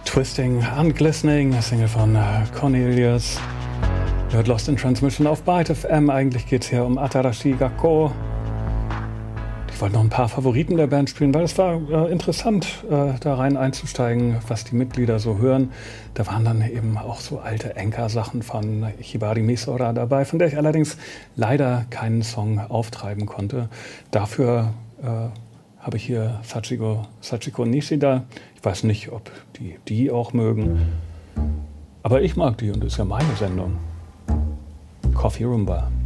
Twisting and Glistening, Single von Cornelius. Ihr hört Lost in Transmission auf Byte FM. Eigentlich geht es hier um Atarashi Gakko. Ich wollte noch ein paar Favoriten der Band spielen, weil es war interessant, da rein einzusteigen, was die Mitglieder so hören. Da waren dann eben auch so alte Enka-Sachen von Hibari Misora dabei, von der ich allerdings leider keinen Song auftreiben konnte. Dafür habe ich hier Sachiko Nishida. Ich weiß nicht, ob die auch mögen. Aber ich mag die und das ist ja meine Sendung. Coffee Rumba.